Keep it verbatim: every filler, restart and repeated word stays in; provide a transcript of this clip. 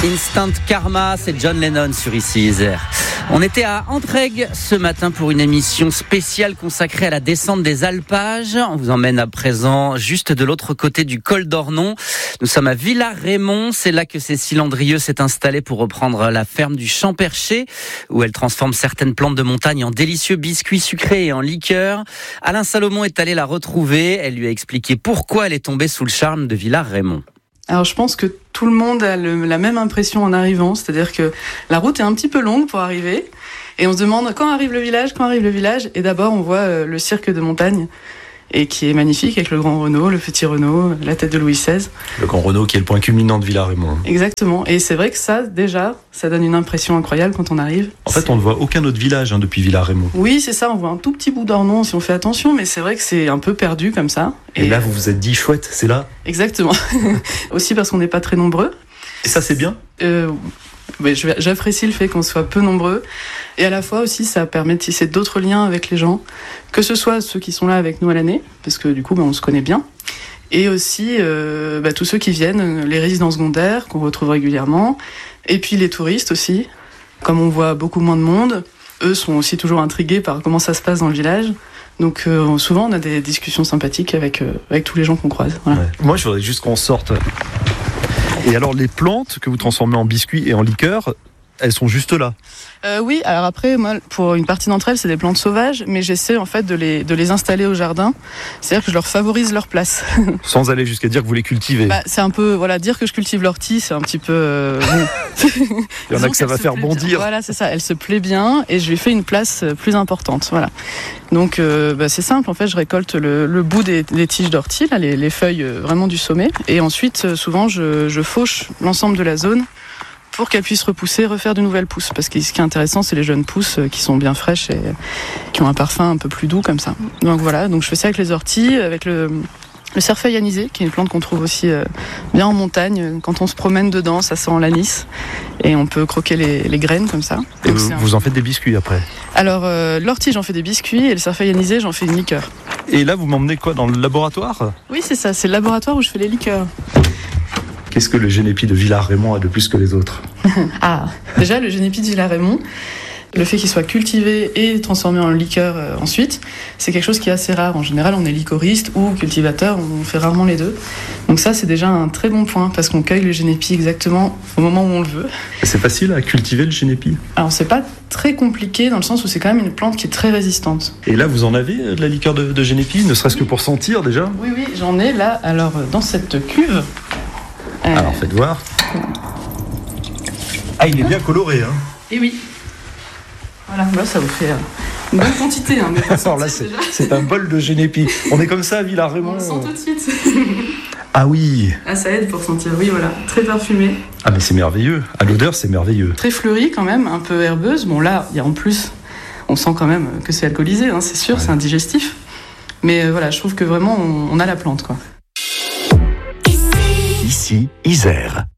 Instant Karma, c'est John Lennon sur Ici Isère. On était à Entraigues ce matin pour une émission spéciale consacrée à la descente des alpages. On vous emmène à présent juste de l'autre côté du col d'Ornon. Nous sommes à Villars-Rémont. C'est là que Cécile Andrieux s'est installée pour reprendre la ferme du Champ-Perché, où elle transforme certaines plantes de montagne en délicieux biscuits sucrés et en liqueurs. Alain Salomon est allé la retrouver. Elle lui a expliqué pourquoi elle est tombée sous le charme de Villars-Rémont. Alors je pense que tout le monde a le, la même impression en arrivant, c'est-à-dire que la route est un petit peu longue pour arriver, et on se demande quand arrive le village, quand arrive le village, et d'abord on voit euh, le cirque de montagne, et qui est magnifique avec le Grand Renault, le Petit Renault, la tête de Louis seize. Le Grand Renault qui est le point culminant de Villars-Rémont. Exactement, et c'est vrai que ça, déjà, ça donne une impression incroyable quand on arrive. En fait, on ne voit aucun autre village hein, depuis Villars-Rémont. Oui, c'est ça, on voit un tout petit bout d'Ornon si on fait attention, mais c'est vrai que c'est un peu perdu comme ça. Et, et là, vous vous êtes dit, chouette, c'est là. Exactement. Aussi parce qu'on n'est pas très nombreux. Et ça, c'est bien euh, ouais, J'apprécie le fait qu'on soit peu nombreux. Et à la fois aussi, ça permet de tisser d'autres liens avec les gens, que ce soit ceux qui sont là avec nous à l'année, parce que du coup, bah, on se connaît bien. Et aussi euh, bah, tous ceux qui viennent, les résidents secondaires qu'on retrouve régulièrement, et puis les touristes aussi. Comme on voit beaucoup moins de monde, eux sont aussi toujours intrigués par comment ça se passe dans le village. Donc euh, souvent on a des discussions sympathiques avec, euh, avec tous les gens qu'on croise. Voilà. Ouais. Moi je voudrais juste qu'on sorte. Et alors les plantes que vous transformez en biscuits et en liqueurs, elles sont juste là. Euh, oui, alors après, moi, pour une partie d'entre elles, c'est des plantes sauvages, mais j'essaie en fait de les, de les installer au jardin. C'est-à-dire que je leur favorise leur place. Sans aller jusqu'à dire que vous les cultivez. Bah, c'est un peu, voilà, dire que je cultive l'ortie, c'est un petit peu... Euh, Il y en a que ça va faire bondir. Bien. Voilà, c'est ça, elle se plaît bien et je lui fais une place plus importante. Voilà. Donc euh, bah, c'est simple, en fait, je récolte le, le bout des, des tiges d'ortie, là, les, les feuilles euh, vraiment du sommet, et ensuite, souvent, je, je fauche l'ensemble de la zone pour qu'elles puissent repousser, refaire de nouvelles pousses. Parce que ce qui est intéressant, c'est les jeunes pousses qui sont bien fraîches et qui ont un parfum un peu plus doux comme ça. Donc voilà, donc je fais ça avec les orties, avec le, le cerfeuil anisé, qui est une plante qu'on trouve aussi bien en montagne. Quand on se promène dedans, ça sent l'anis et on peut croquer les, les graines comme ça. Et donc vous, un... vous en faites des biscuits après? Alors euh, l'ortie, j'en fais des biscuits et le cerfeuil anisé, j'en fais une liqueur. Et là, vous m'emmenez quoi, dans le laboratoire? Oui, c'est ça, c'est le laboratoire où je fais les liqueurs. Qu'est-ce que le génépi de Villars-Rémont a de plus que les autres? Ah, déjà le génépi de Villars-Rémont, le fait qu'il soit cultivé et transformé en liqueur euh, ensuite, c'est quelque chose qui est assez rare. En général, on est liquoriste ou cultivateur, on fait rarement les deux. Donc ça, c'est déjà un très bon point parce qu'on cueille le génépi exactement au moment où on le veut. Et c'est facile à cultiver le génépi? Alors c'est pas très compliqué dans le sens où c'est quand même une plante qui est très résistante. Et là, vous en avez de la liqueur de, de génépi, ne serait-ce que pour sentir déjà? Oui, oui, j'en ai là. Alors dans cette cuve. Euh... Alors faites voir. Ah, il est bien coloré, hein. Et oui. Voilà, là ça vous fait une bonne quantité. Hein, mais alors là, c'est, c'est un bol de génépi. On est comme ça à Villars-Rémont. On le sent tout de suite. Ah oui. Ah, ça aide pour sentir, oui, voilà. Très parfumé. Ah, mais c'est merveilleux. À l'odeur, c'est merveilleux. Très fleuri quand même, un peu herbeuse. Bon, là, il y a en plus, on sent quand même que c'est alcoolisé, hein, c'est sûr, ouais. C'est un digestif. Mais euh, voilà, je trouve que vraiment, on, on a la plante, quoi. Ici, Isère.